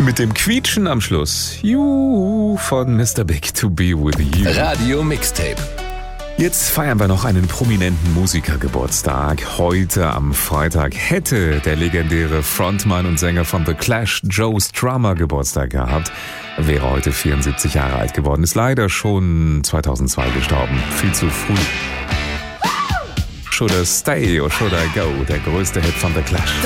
Mit dem Quietschen am Schluss. Juhu von Mr. Big to be with you. Radio Mixtape. Jetzt feiern wir noch einen prominenten Musikergeburtstag. Heute am Freitag hätte der legendäre Frontmann und Sänger von The Clash, Joe Strummer, Geburtstag gehabt. Wäre heute 74 Jahre alt geworden, ist leider schon 2002 gestorben. Viel zu früh. Should I Stay or Should I Go? Der größte Hit von The Clash.